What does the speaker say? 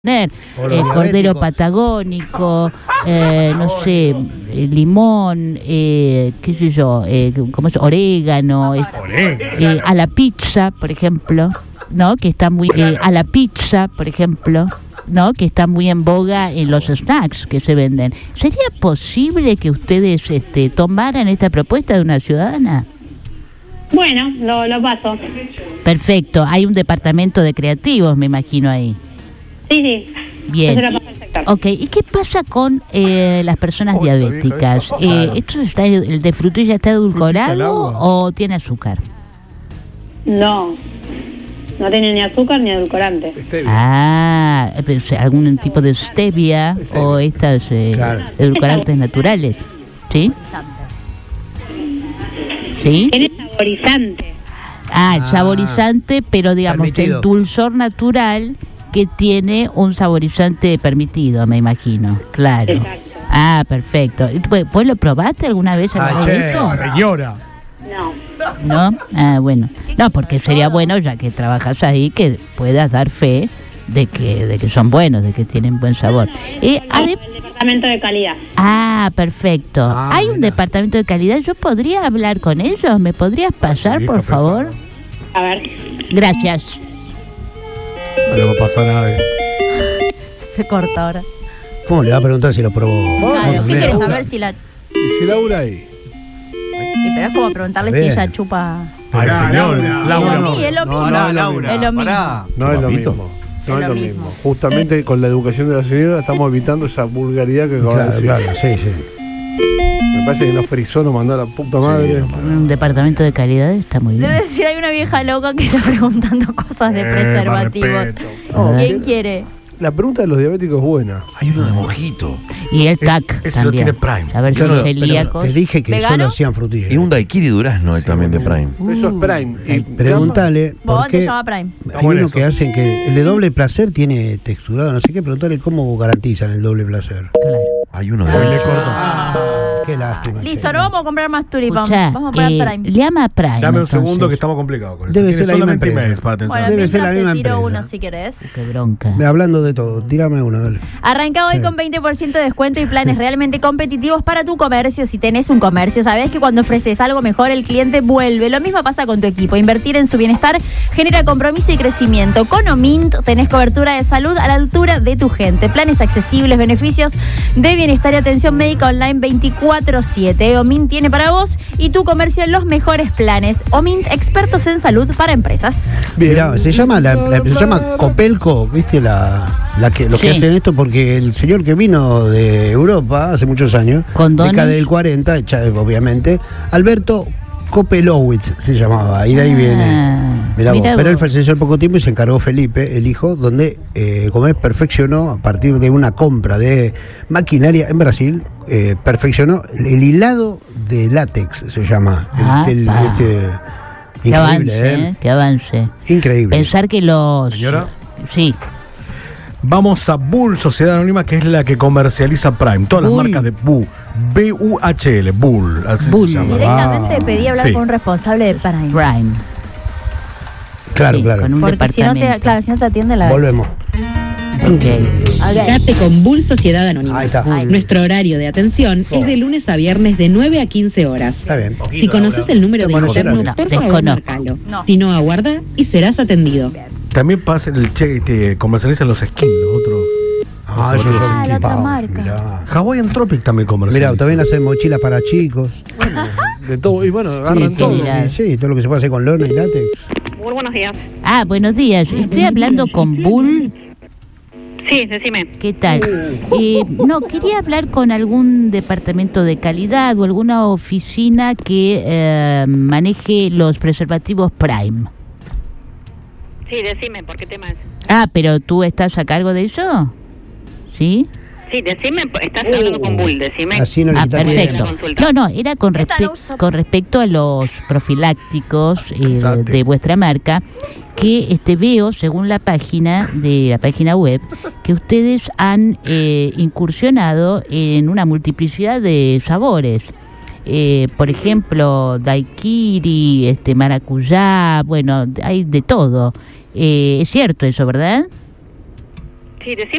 Cordero patagónico, no sé, limón, qué sé yo, ¿cómo es? Orégano, a la pizza, por ejemplo, ¿no? Que está muy a la pizza, por ejemplo, ¿no? Que está muy en boga en los snacks que se venden. ¿Sería posible que ustedes tomaran esta propuesta de una ciudadana? Bueno, lo paso. Perfecto, hay un departamento de creativos, me imagino ahí. Sí. Bien. Ok, ¿y qué pasa con las personas diabéticas? ¿Esto está, el de frutilla está edulcorado o tiene azúcar? No tiene ni azúcar ni edulcorante. Ah, algún tipo de stevia o estas edulcorantes naturales, ¿sí? ¿Sí? Tiene saborizante. El saborizante, pero digamos permitido. el dulzor natural que tiene un saborizante permitido, me imagino, claro. Exacto. Perfecto. ¿Vos lo probaste alguna vez esto? Señora. No. ¿No? Bueno. No, porque sería bueno, ya que trabajas ahí, que puedas dar fe de que son buenos, de que tienen buen sabor. El departamento de calidad. Perfecto. Hay un departamento de calidad. ¿Yo podría hablar con ellos? ¿Me podrías pasar, por favor? A ver. Gracias. No le va a pasar a nadie. Se corta ahora. ¿Cómo le va a preguntar si lo probó? Claro, ¿qué querés saber si la... ¿Y si Laura ahí? Pero es como preguntarle si Bien. ella chupa... Ay, señor. Es lo mismo. Laura, Es lo mismo. pará. No es lo Chupapito. mismo. Es No es lo lo mismo. mismo. Justamente con la educación de la señora estamos evitando esa vulgaridad que acaba de decir. Claro, sí. Me parece que nos frizó, nos mandó a la puta madre. Un departamento de calidad está muy bien. Debe decir, hay una vieja loca que está preguntando cosas de preservativos. ¿Quién quiere? La pregunta de los diabéticos es buena. Hay uno de mojito. Y el CAC ese lo también. tiene Prime. A ver si Claro, los pero celíacos. te dije que ¿Vegano? solo hacían frutillas. Y un daiquiri durazno también de Prime. Eso es Prime. Y Preguntale, ¿Vos ¿por dónde qué llama Prime? hay Estamos en uno eso. que hacen que el de doble placer tiene texturado, no sé qué, preguntale cómo garantizan el doble placer. Claro. Hay uno de Qué lástima. Listo, no vamos a comprar más Turipam. Escuchá, Vamos a pagar Prime. llama a Prime. Dame un entonces. segundo que estamos complicados con eso. Debe Tiene ser la misma solamente empresa. emails para atención. Bueno, Debe ser la mientras misma te tiro empresa. uno si querés. Qué bronca. Hablando de todo, tírame uno, dale. Arranca hoy Sí. con 20% de descuento y planes realmente competitivos para tu comercio. Si tenés un comercio, sabés que cuando ofreces algo mejor, el cliente vuelve. Lo mismo pasa con tu equipo. Invertir en su bienestar genera compromiso y crecimiento. Con Omint tenés cobertura de salud a la altura de tu gente. Planes accesibles, beneficios de bienestar y atención médica online 24/7. Omint tiene para vos y tu comercio los mejores planes. Omint, expertos en salud para empresas. Mirá, se llama se llama Copelco, ¿viste? Lo que Sí. hacen esto porque el señor que vino de Europa hace muchos años, Con Donald. década del 40, obviamente, Alberto Kopelowitz se llamaba, y de ahí viene. Mirá vos. Mirá Pero él vos. falleció al poco tiempo y se encargó Felipe, el hijo, donde perfeccionó, a partir de una compra de maquinaria en Brasil, perfeccionó el hilado de látex, se llama. Qué Increíble, avance, qué avance. Increíble. Pensar que los... Señora. Sí. Vamos a Bull Sociedad Anónima, que es la que comercializa Prime. Todas las Bull. marcas de Bull. B-U-H-L. Bull. Así Bull. se llama. Directamente pedí hablar Sí. con un responsable de Prime. Prime. Claro, Sí, claro. con un Porque si no departamento. si no te atiende la... Volvemos. Ok. Comunicate con Bull Sociedad Anónima. Ahí está. Ay. Nuestro horario de atención es de lunes a viernes de 9 a 15 horas. Está bien. Si conoces el número de Te interno, conocerás. por favor, Desconozco. márcalo. No. Si no, aguarda y serás atendido. También pasa comercializan los skins, los otros. Ah, los yo otros. la otra equipado. marca. Mirá. Hawaiian Tropic también comercializa. Mirá, también hacen mochilas para chicos. De todo. Y bueno, agarran Sí, todo. Mirá. Sí, todo lo que se puede hacer con lona y látex. Muy buenos días. Buenos días. Estoy hablando con Bull. Sí, decime. ¿Qué tal? No, quería hablar con algún departamento de calidad o alguna oficina que maneje los preservativos Prime. Sí, decime, ¿por qué tema es? Pero ¿tú estás a cargo de eso? ¿Sí? Sí, decime, estás hablando con Bull, decime. Así no le quitas Perfecto. Consulta. No, era con, Esta no uso. con respecto a los profilácticos Exacto. de vuestra marca, que veo, según la página web, que ustedes han incursionado en una multiplicidad de sabores. Por ejemplo, daiquiri, maracuyá, bueno, hay de todo. Es cierto eso, ¿verdad? Sí, decime